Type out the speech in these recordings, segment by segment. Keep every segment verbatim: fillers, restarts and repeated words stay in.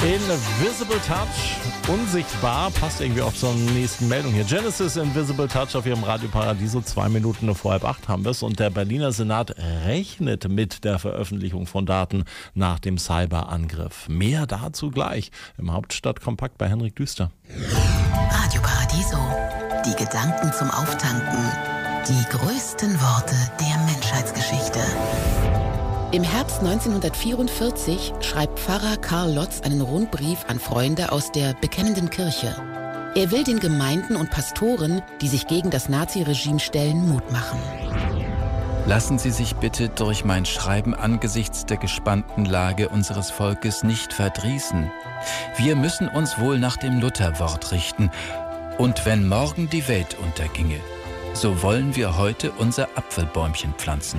Invisible Touch, unsichtbar, passt irgendwie auf zur nächsten Meldung hier. Genesis, Invisible Touch auf ihrem Radio Paradiso, zwei Minuten vor halb acht haben wir es. Und der Berliner Senat rechnet mit der Veröffentlichung von Daten nach dem Cyberangriff. Mehr dazu gleich im Hauptstadtkompakt bei Henrik Düster. Radio Paradiso, die Gedanken zum Auftanken, die größten Worte der Menschheitsgeschichte. Im Herbst neunzehnhundertvierundvierzig schreibt Pfarrer Karl Lotz einen Rundbrief an Freunde aus der Bekennenden Kirche. Er will den Gemeinden und Pastoren, die sich gegen das Naziregime stellen, Mut machen. Lassen Sie sich bitte durch mein Schreiben angesichts der gespannten Lage unseres Volkes nicht verdrießen. Wir müssen uns wohl nach dem Lutherwort richten. Und wenn morgen die Welt unterginge, so wollen wir heute unser Apfelbäumchen pflanzen.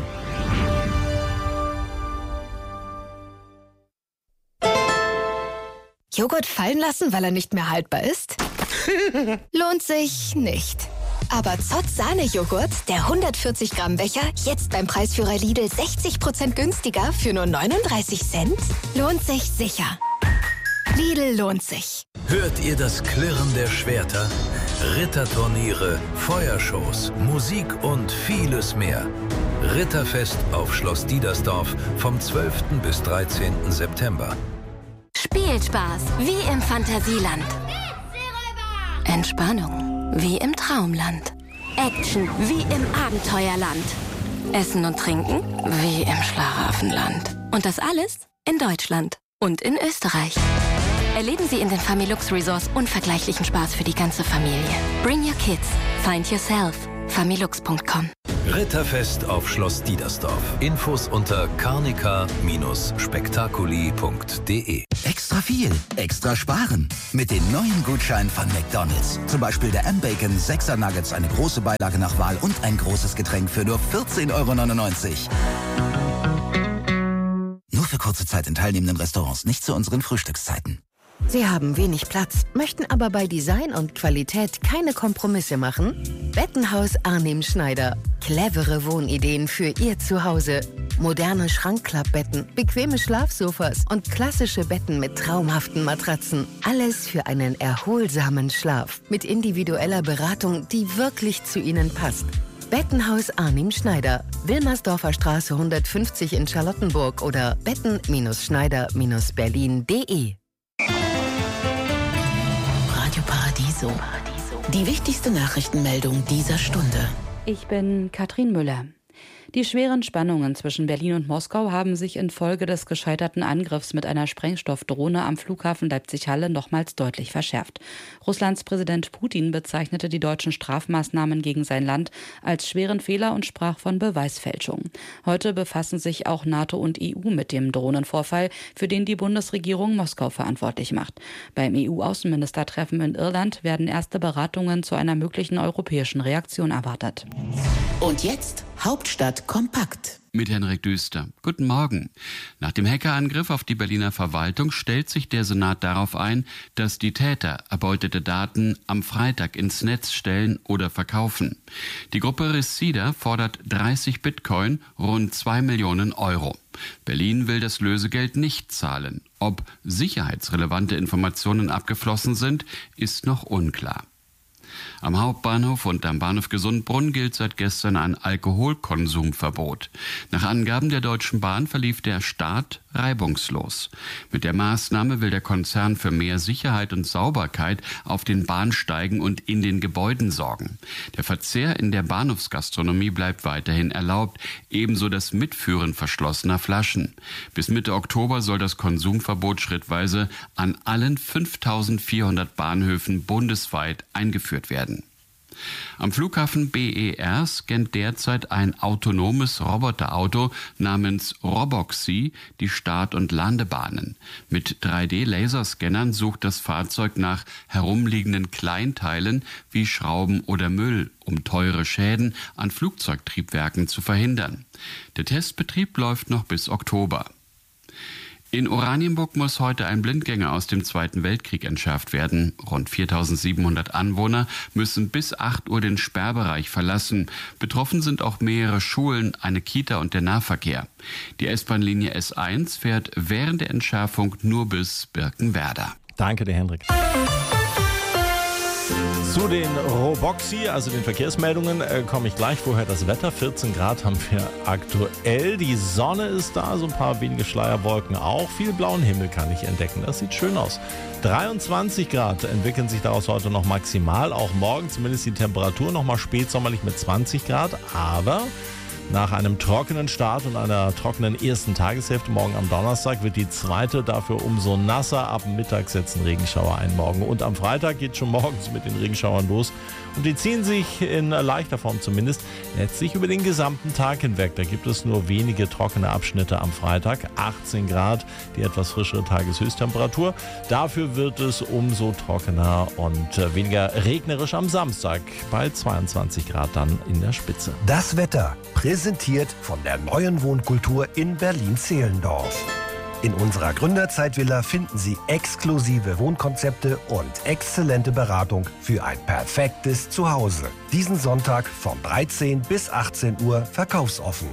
Joghurt fallen lassen, weil er nicht mehr haltbar ist? Lohnt sich nicht. Aber Zott Sahne-Joghurt, der hundertvierzig Gramm Becher, jetzt beim Preisführer Lidl sechzig Prozent günstiger für nur neununddreißig Cent? Lohnt sich sicher. Lidl lohnt sich. Hört ihr das Klirren der Schwerter? Ritterturniere, Feuershows, Musik und vieles mehr. Ritterfest auf Schloss Diedersdorf vom zwölften bis dreizehnten September. Spielspaß wie im Fantasieland. Entspannung wie im Traumland. Action wie im Abenteuerland. Essen und Trinken wie im Schlaraffenland. Und das alles in Deutschland und in Österreich. Erleben Sie in den Familux Resorts unvergleichlichen Spaß für die ganze Familie. Bring your kids. Find yourself. familux punkt com. Ritterfest auf Schloss Diedersdorf. Infos unter carnica Bindestrich spektakuli punkt de. Extra viel, extra sparen. Mit den neuen Gutscheinen von McDonald's. Zum Beispiel der M-Bacon sechser Nuggets, eine große Beilage nach Wahl und ein großes Getränk für nur vierzehn Euro neunundneunzig. Nur für kurze Zeit in teilnehmenden Restaurants, nicht zu unseren Frühstückszeiten. Sie haben wenig Platz, möchten aber bei Design und Qualität keine Kompromisse machen? Bettenhaus Arnim Schneider. Clevere Wohnideen für Ihr Zuhause. Moderne Schrankklappbetten, bequeme Schlafsofas und klassische Betten mit traumhaften Matratzen. Alles für einen erholsamen Schlaf. Mit individueller Beratung, die wirklich zu Ihnen passt. Bettenhaus Arnim Schneider. Wilmersdorfer Straße hundertfünfzig in Charlottenburg oder betten Schneider Berlin punkt de. Radio Paradiso. Die wichtigste Nachrichtenmeldung dieser Stunde. Ich bin Katrin Müller. Die schweren Spannungen zwischen Berlin und Moskau haben sich infolge des gescheiterten Angriffs mit einer Sprengstoffdrohne am Flughafen Leipzig-Halle nochmals deutlich verschärft. Russlands Präsident Putin bezeichnete die deutschen Strafmaßnahmen gegen sein Land als schweren Fehler und sprach von Beweisfälschung. Heute befassen sich auch NATO und E U mit dem Drohnenvorfall, für den die Bundesregierung Moskau verantwortlich macht. Beim E U-Außenministertreffen in Irland werden erste Beratungen zu einer möglichen europäischen Reaktion erwartet. Und jetzt Hauptstadt kompakt. Mit Henrik Düster. Guten Morgen. Nach dem Hackerangriff auf die Berliner Verwaltung stellt sich der Senat darauf ein, dass die Täter erbeutete Daten am Freitag ins Netz stellen oder verkaufen. Die Gruppe Reseda fordert dreißig Bitcoin, rund zwei Millionen Euro. Berlin will das Lösegeld nicht zahlen. Ob sicherheitsrelevante Informationen abgeflossen sind, ist noch unklar. Am Hauptbahnhof und am Bahnhof Gesundbronn gilt seit gestern ein Alkoholkonsumverbot. Nach Angaben der Deutschen Bahn verlief der Start reibungslos. Mit der Maßnahme will der Konzern für mehr Sicherheit und Sauberkeit auf den Bahnsteigen und in den Gebäuden sorgen. Der Verzehr in der Bahnhofsgastronomie bleibt weiterhin erlaubt, ebenso das Mitführen verschlossener Flaschen. Bis Mitte Oktober soll das Konsumverbot schrittweise an allen fünftausendvierhundert Bahnhöfen bundesweit eingeführt werden. Am Flughafen B E R scannt derzeit ein autonomes Roboterauto namens Roboxy die Start- und Landebahnen. Mit drei D Laserscannern sucht das Fahrzeug nach herumliegenden Kleinteilen wie Schrauben oder Müll, um teure Schäden an Flugzeugtriebwerken zu verhindern. Der Testbetrieb läuft noch bis Oktober. In Oranienburg muss heute ein Blindgänger aus dem Zweiten Weltkrieg entschärft werden. Rund viertausendsiebenhundert Anwohner müssen bis acht Uhr den Sperrbereich verlassen. Betroffen sind auch mehrere Schulen, eine Kita und der Nahverkehr. Die S-Bahn-Linie S eins fährt während der Entschärfung nur bis Birkenwerder. Danke dir, Hendrik. Zu den Roboxi, also den Verkehrsmeldungen, äh, komme ich gleich. Vorher das Wetter. vierzehn Grad haben wir aktuell. Die Sonne ist da, so ein paar wenige Schleierwolken auch. Viel blauen Himmel kann ich entdecken. Das sieht schön aus. dreiundzwanzig Grad entwickeln sich daraus heute noch maximal. Auch morgen zumindest die Temperatur noch mal spätsommerlich mit zwanzig Grad. Aber nach einem trockenen Start und einer trockenen ersten Tageshälfte morgen am Donnerstag wird die zweite dafür umso nasser. Ab Mittag setzen Regenschauer ein morgen. Und am Freitag geht schon morgens mit den Regenschauern los. Und die ziehen sich in leichter Form zumindest letztlich über den gesamten Tag hinweg. Da gibt es nur wenige trockene Abschnitte am Freitag. achtzehn Grad, die etwas frischere Tageshöchsttemperatur. Dafür wird es umso trockener und weniger regnerisch am Samstag bei zweiundzwanzig Grad dann in der Spitze. Das Wetter präsentiert von der neuen Wohnkultur in Berlin-Zehlendorf. In unserer Gründerzeitvilla finden Sie exklusive Wohnkonzepte und exzellente Beratung für ein perfektes Zuhause. Diesen Sonntag von dreizehn bis achtzehn Uhr verkaufsoffen.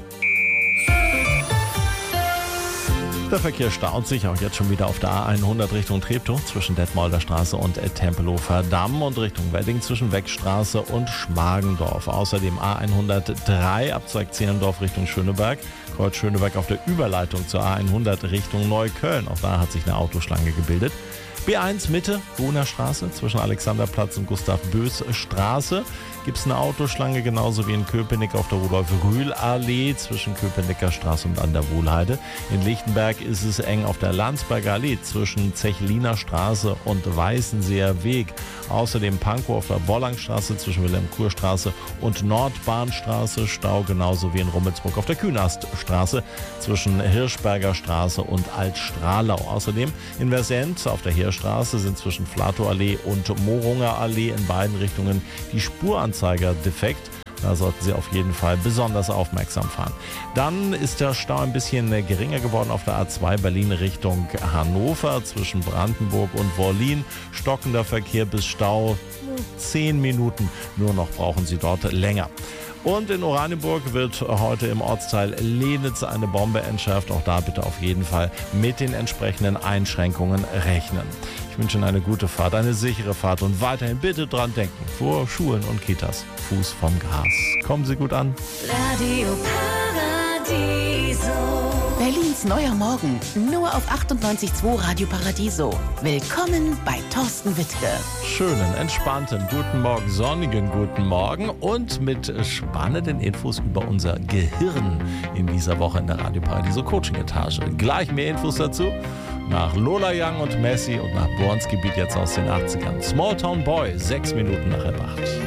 Der Verkehr staut sich auch jetzt schon wieder auf der A hundert Richtung Treptow zwischen Detmolder Straße und Tempelhofer Damm und Richtung Wedding zwischen Weckstraße und Schmargendorf. Außerdem A hundertdrei Abzweig Zehlendorf Richtung Schöneberg. Kreuz Schöneberg auf der Überleitung zur A hundert Richtung Neukölln. Auch da hat sich eine Autoschlange gebildet. B eins Mitte, Bohner Straße, zwischen Alexanderplatz und Gustav-Bös-Straße gibt es eine Autoschlange, genauso wie in Köpenick auf der Rudolf-Rühl-Allee zwischen Köpenicker Straße und an der Wohlheide. In Lichtenberg ist es eng auf der Landsberger Allee zwischen Zechliner Straße und Weißenseer Weg. Außerdem Pankow auf der Wollangstraße zwischen Wilhelm-Kur-Straße und Nordbahnstraße, Stau genauso wie in Rummelsburg auf der Künaststraße zwischen Hirschberger Straße und Altstralau. Außerdem in Versent auf der Heerstraße sind zwischen Flatow-Allee und Morunger Allee in beiden Richtungen die Spuranzeiger defekt. Da sollten Sie auf jeden Fall besonders aufmerksam fahren. Dann ist der Stau ein bisschen geringer geworden auf der A zwei Berlin Richtung Hannover zwischen Brandenburg und Wollin. Stockender Verkehr bis Stau. Zehn Minuten nur noch brauchen Sie dort länger. Und in Oranienburg wird heute im Ortsteil Lenitz eine Bombe entschärft. Auch da bitte auf jeden Fall mit den entsprechenden Einschränkungen rechnen. Ich wünsche Ihnen eine gute Fahrt, eine sichere Fahrt und weiterhin bitte dran denken, vor Schulen und Kitas, Fuß vom Gas. Kommen Sie gut an. Radio Paradiso. Berlins neuer Morgen, nur auf achtundneunzig Komma zwei Radio Paradiso. Willkommen bei Thorsten Wittke. Schönen, entspannten, guten Morgen, sonnigen guten Morgen und mit spannenden Infos über unser Gehirn in dieser Woche in der Radio Paradiso Coaching Etage. Gleich mehr Infos dazu nach Lola Young und Messi und nach Borns Gebiet jetzt aus den achtzigern. Small Town Boy, sechs Minuten nach halb acht.